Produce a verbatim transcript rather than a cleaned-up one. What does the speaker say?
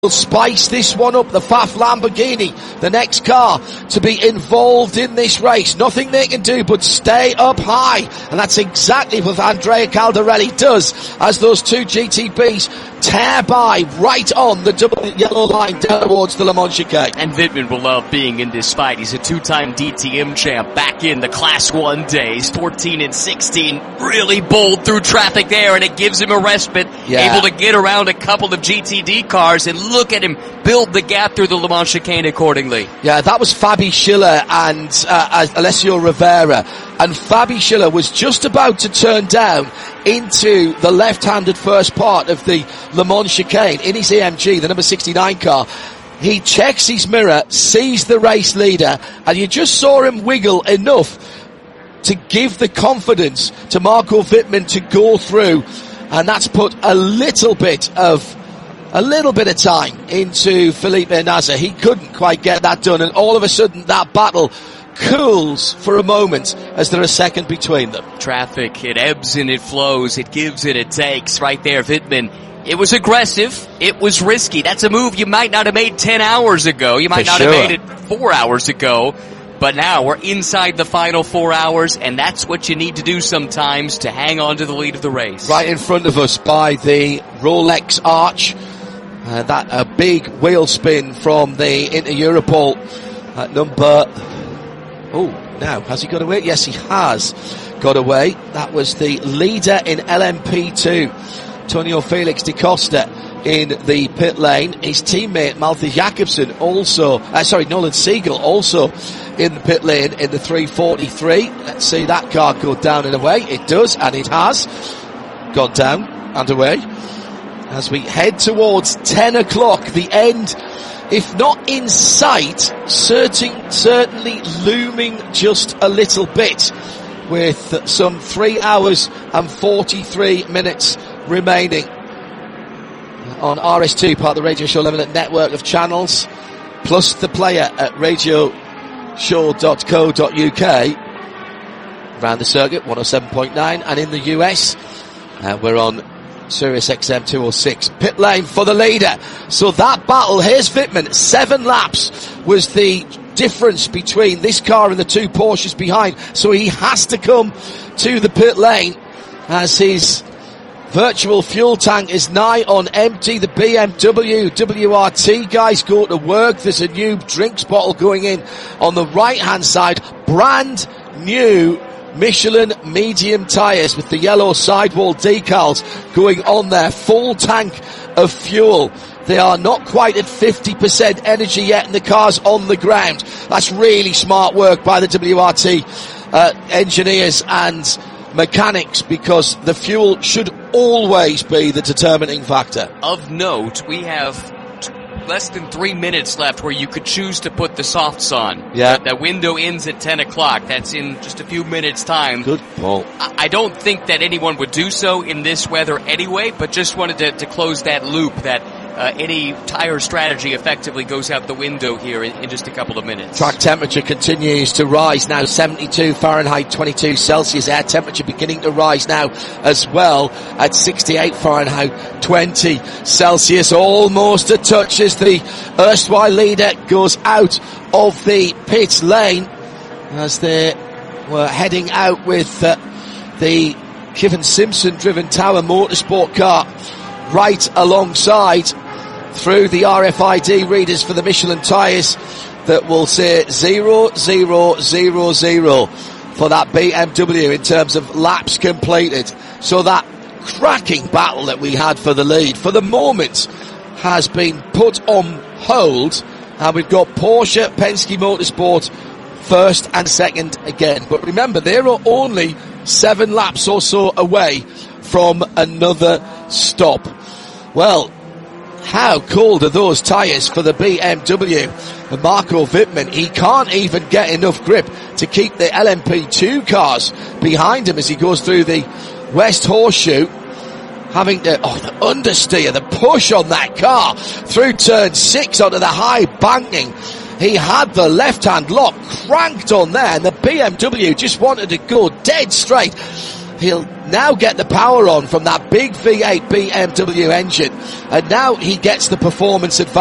will spice this one up. The F A F Lamborghini, the next car to be involved in this race. Nothing they can do but stay up high, and that's exactly what Andrea Caldarelli does as those two G T Bs tear by right on the double yellow line down towards the Le Mans chicane. And Wittmann will love being in this fight. He's a two-time D T M champ, back in the Class one days, fourteen and sixteen, really bold through traffic there, and it gives him a respite, yeah. able to get around a couple of G T D cars, and look at him build the gap through the Le Mans chicane accordingly. Yeah, that was Fabi Schiller and uh, Alessio Rivera, and Fabi Schiller was just about to turn down into the left-handed first part of the Le Mans chicane in his A M G, the number sixty-nine car. He checks his mirror, sees the race leader, and you just saw him wiggle enough to give the confidence to Marco Wittmann to go through, and that's put a little bit of a little bit of time into Felipe Nasr. He couldn't quite get that done, and all of a sudden that battle cools for a moment as there are a second between them. Traffic, it ebbs and it flows, it gives and it takes right there. Wittmann, it was aggressive, it was risky. That's a move you might not have made ten hours ago. You might For not sure. have made it four hours ago. But now we're inside the final four hours, and that's what you need to do sometimes to hang on to the lead of the race. Right in front of us by the Rolex arch. Uh, that a big wheel spin from the Inter Europol at number... Oh, now, has he got away? Yes, he has got away. That was the leader in L M P two, Antonio Felix da Costa, in the pit lane. His teammate, Malte Jakobsen, also, uh, sorry, Nolan Siegel, also in the pit lane in the three forty-three. Let's see that car go down and away. It does, and it has gone down and away. As we head towards ten o'clock, the end, if not in sight, certain, certainly looming just a little bit, with some three hours and forty-three minutes remaining on R S two, part of the Radio Show Limited network of channels, plus the player at radio show dot co dot U K, around the circuit, one oh seven point nine, and in the U S, uh, we're on Sirius X M two oh six. Pit lane for the leader. So that battle, here's Wittmann, seven laps was the difference between this car and the two Porsches behind. So he has to come to the pit lane as his virtual fuel tank is nigh on empty. The B M W W R T guys go to work. There's a new drinks bottle going in on the right hand side. Brand new Michelin medium tyres with the yellow sidewall decals going on there. Full tank of fuel. They are not quite at fifty percent energy yet, and the car's on the ground. That's really smart work by the W R T uh, engineers and mechanics, because the fuel should always be the determining factor. Of note, we have less than three minutes left where you could choose to put the softs on. Yeah. That, that window ends at ten o'clock. That's in just a few minutes' time. Good ball. I, I don't think that anyone would do so in this weather anyway, but just wanted to, to close that loop that uh, any tire strategy effectively goes out the window here in, in just a couple of minutes. Track temperature continues to rise now, seventy-two Fahrenheit, twenty-two Celsius. Air temperature beginning to rise now as well at sixty-eight Fahrenheit, twenty Celsius. Almost a touch as the erstwhile leader goes out of the pit lane as they were heading out with uh, the Kevin Simpson driven Tower Motorsport car right alongside through the R F I D readers for the Michelin tyres that will say zero, zero, zero, zero for that B M W in terms of laps completed. So that cracking battle that we had for the lead for the moment has been put on hold, and we've got Porsche, Penske Motorsport first and second again. But remember, they are only seven laps or so away from another stop. Well, how cold are those tyres for the B M W? And Marco Wittmann, he can't even get enough grip to keep the L M P two cars behind him as he goes through the West Horseshoe, having to, oh, the understeer, the push on that car through turn six onto the high banking. He had the left-hand lock cranked on there, and the B M W just wanted to go dead straight. he'll now get the power on from that big V eight B M W engine, and now he gets the performance advantage.